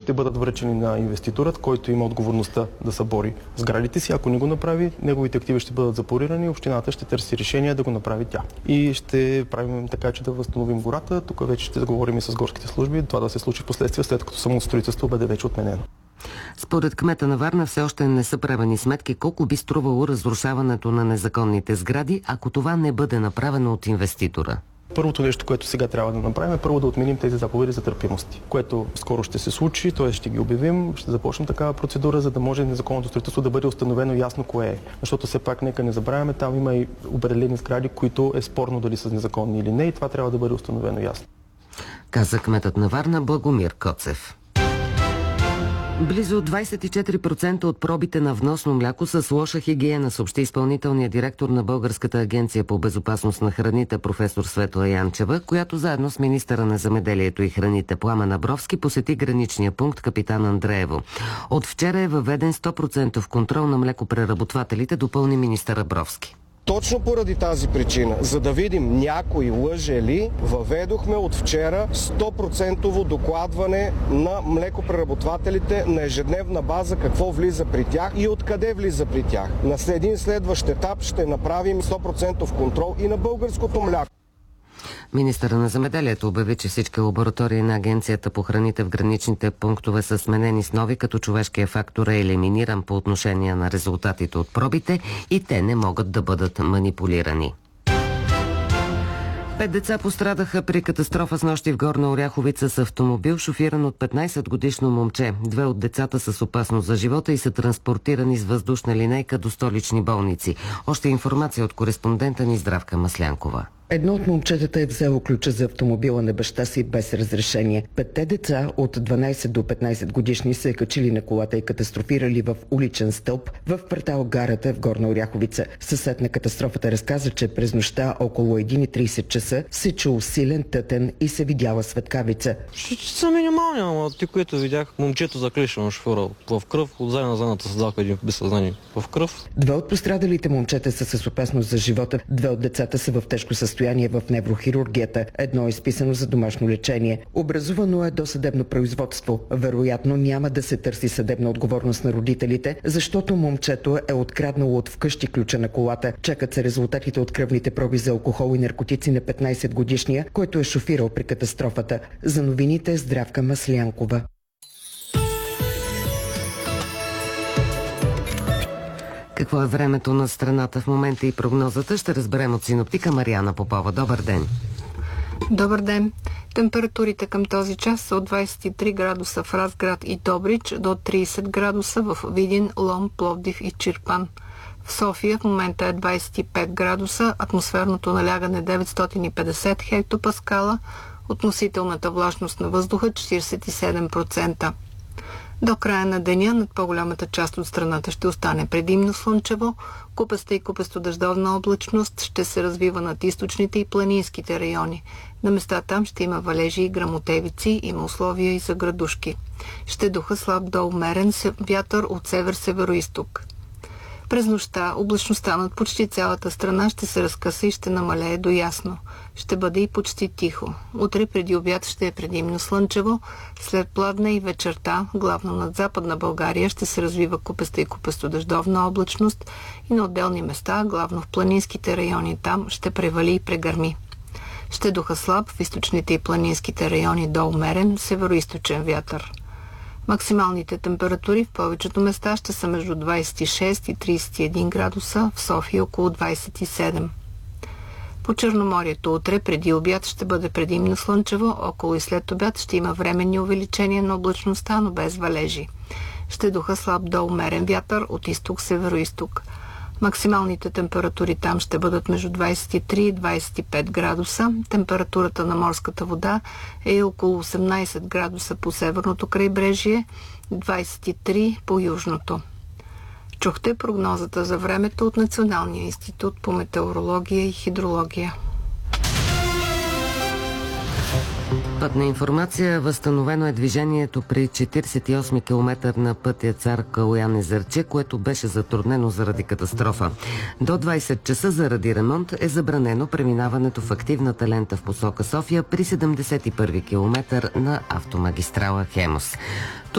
ще бъдат връчени на инвеститорът, който има отговорността да събори сградите си. Ако не го направи, неговите активи ще бъдат запорирани и общината ще търси решение да го направи тя. И ще правим така, че да възстановим гората. Тук вече ще говорим и с горските служби, това да се случи в последствие, след като самото строителство бъде вече отменено. Според кмета на Варна все още не са правени сметки колко би струвало разрушаването на незаконните сгради, ако това не бъде направено от инвеститора. Първото нещо, което сега трябва да направим, е първо да отменим тези заповеди за търпимости, което скоро ще се случи, т.е. ще ги обявим, ще започнем такава процедура, за да може незаконното строителство да бъде установено ясно кое е. Защото все пак нека не забравяме, там има и определени сгради, които е спорно дали са незаконни или не, и това трябва да бъде установено ясно. Каза кметът на Варна Благомир Коцев. Близо 24% от пробите на вносно мляко са с лоша хигиена, съобщи изпълнителният директор на Българската агенция по безопасност на храните професор Светла Янчева, която заедно с министъра на земеделието и храните Пламен Абровски посети граничния пункт Капитан Андреево. От вчера е въведен 100% контрол на млекопреработвателите, допълни министър Абровски. Точно поради тази причина, за да видим някой лъже ли, въведохме от вчера 100% докладване на млекопреработвателите на ежедневна база какво влиза при тях и откъде влиза при тях. На един следващ етап ще направим 100% контрол и на българското мляко. Министъра на земеделието обяви, че всички лаборатории на Агенцията по храните в граничните пунктове са сменени с нови, като човешкия фактор е елиминиран по отношение на резултатите от пробите и те не могат да бъдат манипулирани. 5 деца пострадаха при катастрофа с нощи в Горна Оряховица с автомобил, шофиран от 15-годишно момче. 2 от децата са с опасност за живота и са транспортирани с въздушна линейка до столични болници. Още информация от кореспондента ни Здравка Маслянкова. Едно от момчетата е взело ключа за автомобила на баща си без разрешение. 5 деца от 12 до 15 годишни се качили на колата и катастрофирали в уличен стълб в квартал Гарата в Горна Оряховица. Съсед на катастрофата разказа, че през нощта около 1:30 часа се чул силен тътен и се видяла светкавица. Ще са минимални, ама ти, които видях, момчето заклешено шофьора в кръв, отзади на задната седалка един без съзнание в кръв. 2 от пострадалите момчета са с опасност за живота. 2 от децата са в тежко състояние в неврохирургията. Едно е изписано за домашно лечение. Образувано е досъдебно производство. Вероятно няма да се търси съдебна отговорност на родителите, защото момчето е откраднало от вкъщи ключа на колата. Чакат се резултатите от кръвните проби за алкохол и наркотици на 15-годишния, който е шофирал при катастрофата. За новините Здравка Маслянкова. Какво е времето на страната в момента и прогнозата, ще разберем от синоптика Мариана Попова. Добър ден! Добър ден! Температурите към този час са от 23 градуса в Разград и Добрич до 30 градуса в Видин, Лом, Пловдив и Чирпан. В София в момента е 25 градуса, атмосферното налягане 950 хектопаскала, относителната влажност на въздуха 47%. До края на деня над по-голямата част от страната ще остане предимно слънчево, купеста и купесто-дъждовна облачност ще се развива над източните и планинските райони. На места там ще има валежи и гръмотевици, има условия и за градушки. Ще духа слаб до умерен вятър от север-североизток. През нощта облачността над почти цялата страна ще се разкъса и ще намалее до ясно. Ще бъде и почти тихо. Утре преди обяд ще е предимно слънчево, след пладне и вечерта, главно над Западна България, ще се развива купеста и купесто-дъждовна облачност и на отделни места, главно в планинските райони, там ще превали и прегърми. Ще духа слаб в източните и планинските райони до умерен североизточен вятър. Максималните температури в повечето места ще са между 26 и 31 градуса, в София около 27. По Черноморието утре преди обяд ще бъде предимно слънчево, около и след обяд ще има временни увеличения на облачността, но без валежи. Ще духа слаб до умерен вятър от изток-североизток. Максималните температури там ще бъдат между 23 и 25 градуса. Температурата на морската вода е около 18 градуса по северното крайбрежие, 23 по южното. Чухте прогнозата за времето от Националния институт по метеорология и хидрология. Пътна информация. Възстановено е движението при 48 км на пътя Цар Калоян Езерче, което беше затруднено заради катастрофа. До 20 часа заради ремонт е забранено преминаването в активната лента в посока София при 71 км на автомагистрала Хемос.